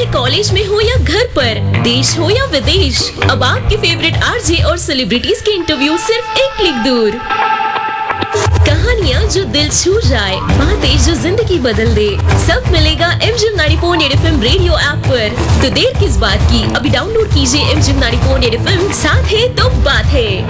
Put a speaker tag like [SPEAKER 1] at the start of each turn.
[SPEAKER 1] College में हो या घर पर, देश हो या विदेश, अब आपके फेवरेट आरजे और सेलिब्रिटीज के इंटरव्यू सिर्फ एक क्लिक दूर। कहानियाँ जो दिल छू जाए, बातें जो जिंदगी बदल दे, सब मिलेगा MGM 90.8 FM रेडियो ऐप पर। तो देर किस बात की, अभी डाउनलोड कीजिए MGM 90.8 FM, साथ है तो बात है।